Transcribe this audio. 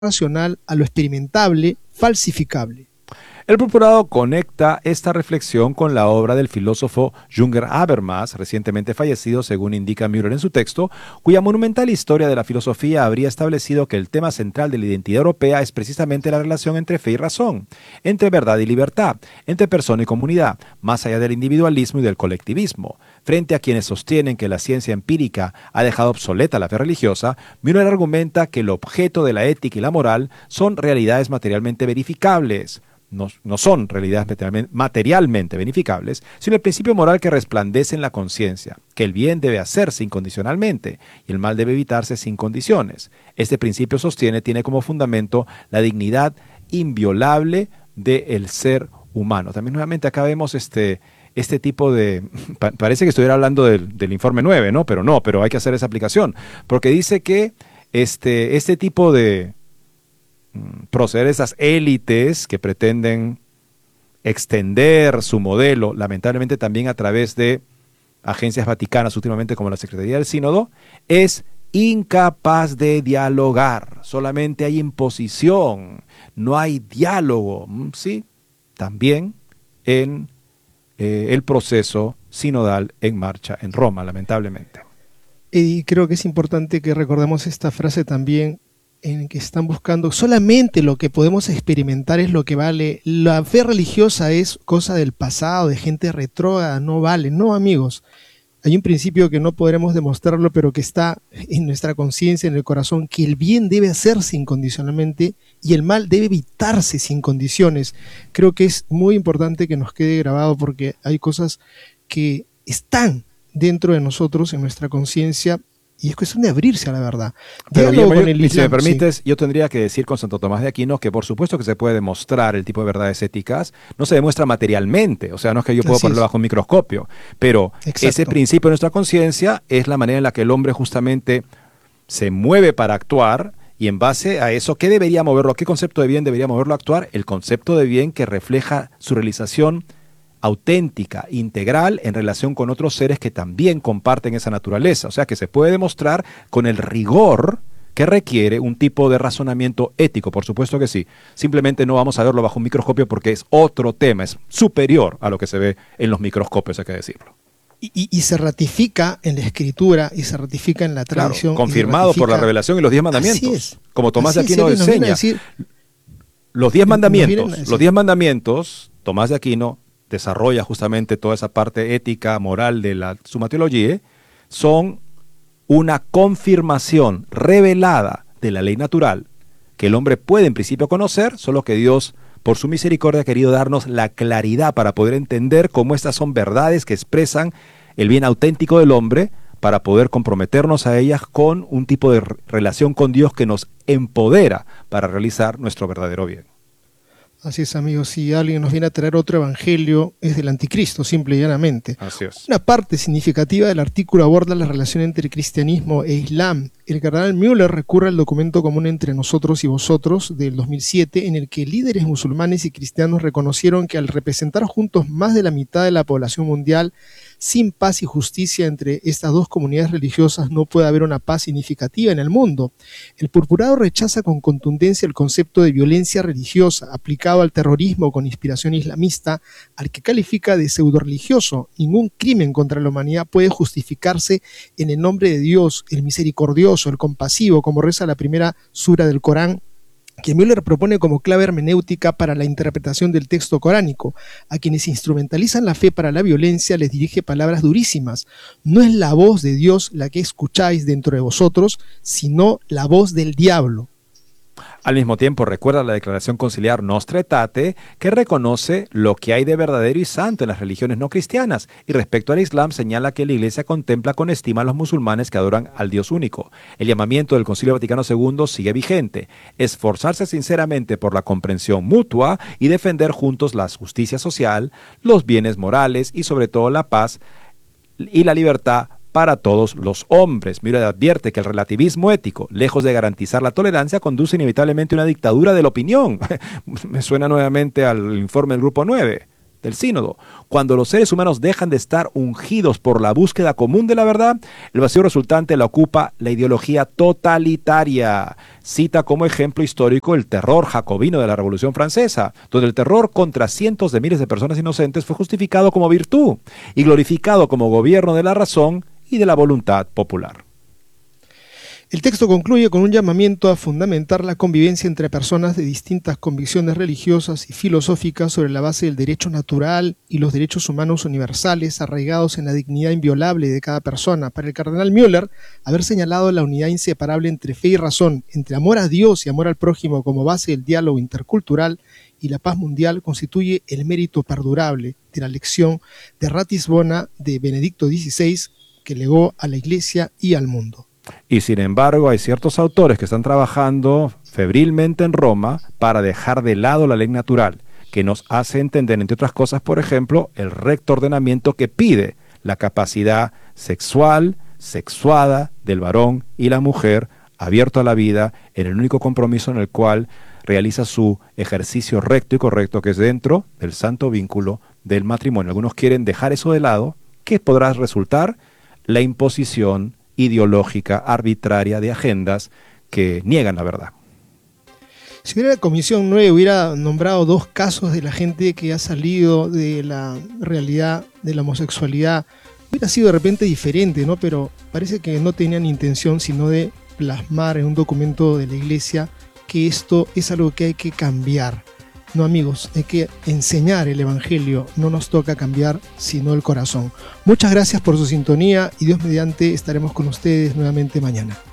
racional a lo experimentable, falsificable. El purpurado conecta esta reflexión con la obra del filósofo Jürgen Habermas, recientemente fallecido, según indica Müller en su texto, cuya monumental historia de la filosofía habría establecido que el tema central de la identidad europea es precisamente la relación entre fe y razón, entre verdad y libertad, entre persona y comunidad, más allá del individualismo y del colectivismo. Frente a quienes sostienen que la ciencia empírica ha dejado obsoleta la fe religiosa, Müller argumenta que el objeto de la ética y la moral son realidades materialmente verificables. No son realidades materialmente verificables, sino el principio moral que resplandece en la conciencia, que el bien debe hacerse incondicionalmente y el mal debe evitarse sin condiciones. Este principio tiene como fundamento la dignidad inviolable del ser humano. También nuevamente acá vemos este tipo de... Parece que estuviera hablando del informe 9, ¿no? Pero hay que hacer esa aplicación, porque dice que este tipo de proceder esas élites que pretenden extender su modelo, lamentablemente también a través de agencias vaticanas últimamente como la Secretaría del Sínodo, es incapaz de dialogar, solamente hay imposición, no hay diálogo, ¿sí? También en el proceso sinodal en marcha en Roma, lamentablemente. Y creo que es importante que recordemos esta frase también, en que están buscando solamente lo que podemos experimentar es lo que vale. La fe religiosa es cosa del pasado, de gente retrógrada, no vale. No, amigos, hay un principio que no podremos demostrarlo, pero que está en nuestra conciencia, en el corazón, que el bien debe hacerse incondicionalmente y el mal debe evitarse sin condiciones. Creo que es muy importante que nos quede grabado, porque hay cosas que están dentro de nosotros, en nuestra conciencia, y es cuestión de abrirse a la verdad. Pero Guillermo, si me permites, sí, yo tendría que decir con Santo Tomás de Aquino que por supuesto que se puede demostrar el tipo de verdades éticas, no se demuestra materialmente, o sea, no es que yo pueda ponerlo bajo un microscopio, pero ese principio de nuestra conciencia es la manera en la que el hombre justamente se mueve para actuar, y en base a eso, ¿qué debería moverlo? ¿Qué concepto de bien debería moverlo a actuar? El concepto de bien que refleja su realización auténtica, integral, en relación con otros seres que también comparten esa naturaleza. O sea, que se puede demostrar con el rigor que requiere un tipo de razonamiento ético, por supuesto que sí. Simplemente no vamos a verlo bajo un microscopio porque es otro tema, es superior a lo que se ve en los microscopios, hay que decirlo. Y se ratifica en la escritura y se ratifica en la tradición. Claro, confirmado por la revelación y los 10 mandamientos. Así es. Como Tomás de Aquino enseña. Los 10 mandamientos, Tomás de Aquino desarrolla justamente toda esa parte ética, moral de la Summa Theologiae, son una confirmación revelada de la ley natural que el hombre puede en principio conocer, solo que Dios, por su misericordia, ha querido darnos la claridad para poder entender cómo estas son verdades que expresan el bien auténtico del hombre, para poder comprometernos a ellas con un tipo de relación con Dios que nos empodera para realizar nuestro verdadero bien. Así es, amigos, si alguien nos viene a traer otro evangelio, es del anticristo, simple y llanamente. Así es. Una parte significativa del artículo aborda la relación entre cristianismo e islam. El cardenal Müller recurre al documento común entre nosotros y vosotros del 2007, en el que líderes musulmanes y cristianos reconocieron que al representar juntos más de la mitad de la población mundial, sin paz y justicia entre estas dos comunidades religiosas no puede haber una paz significativa en el mundo. El purpurado rechaza con contundencia el concepto de violencia religiosa aplicado al terrorismo con inspiración islamista, al que califica de pseudo-religioso. Ningún crimen contra la humanidad puede justificarse en el nombre de Dios, el misericordioso, el compasivo, como reza la primera sura del Corán, que Müller propone como clave hermenéutica para la interpretación del texto coránico. A quienes instrumentalizan la fe para la violencia les dirige palabras durísimas. No es la voz de Dios la que escucháis dentro de vosotros, sino la voz del diablo. Al mismo tiempo, recuerda la declaración conciliar Nostra Aetate, que reconoce lo que hay de verdadero y santo en las religiones no cristianas, y respecto al Islam señala que la Iglesia contempla con estima a los musulmanes que adoran al Dios único. El llamamiento del Concilio Vaticano II sigue vigente: esforzarse sinceramente por la comprensión mutua y defender juntos la justicia social, los bienes morales y sobre todo la paz y la libertad para todos los hombres. Müller advierte que el relativismo ético, lejos de garantizar la tolerancia, conduce inevitablemente a una dictadura de la opinión. Me suena nuevamente al informe del Grupo 9. del sínodo. Cuando los seres humanos dejan de estar ungidos por la búsqueda común de la verdad, el vacío resultante la ocupa la ideología totalitaria. Cita como ejemplo histórico el terror jacobino de la Revolución Francesa, donde el terror contra cientos de miles de personas inocentes fue justificado como virtud y glorificado como gobierno de la razón y de la voluntad popular. El texto concluye con un llamamiento a fundamentar la convivencia entre personas de distintas convicciones religiosas y filosóficas sobre la base del derecho natural y los derechos humanos universales arraigados en la dignidad inviolable de cada persona. Para el cardenal Müller, haber señalado la unidad inseparable entre fe y razón, entre amor a Dios y amor al prójimo como base del diálogo intercultural y la paz mundial constituye el mérito perdurable de la lección de Ratisbona de Benedicto XVI que legó a la Iglesia y al mundo. Y sin embargo, hay ciertos autores que están trabajando febrilmente en Roma para dejar de lado la ley natural, que nos hace entender, entre otras cosas, por ejemplo, el recto ordenamiento que pide la capacidad sexual, sexuada del varón y la mujer, abierto a la vida, en el único compromiso en el cual realiza su ejercicio recto y correcto, que es dentro del santo vínculo del matrimonio. Algunos quieren dejar eso de lado. ¿Qué podrá resultar? La imposición ideológica, arbitraria de agendas que niegan la verdad. Si hubiera la Comisión 9 hubiera nombrado 2 casos de la gente que ha salido de la realidad de la homosexualidad, hubiera sido de repente diferente, ¿no? Pero parece que no tenían intención sino de plasmar en un documento de la Iglesia que esto es algo que hay que cambiar. No, amigos, hay que enseñar el Evangelio, no nos toca cambiar sino el corazón. Muchas gracias por su sintonía y Dios mediante estaremos con ustedes nuevamente mañana.